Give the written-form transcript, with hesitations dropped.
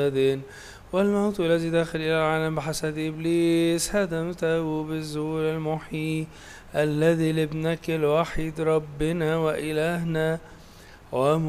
والموت الذي دخل إلى العالم بحسد إبليس هدمته بالزور المحيي الذي لابنك الوحيد ربنا وإلهنا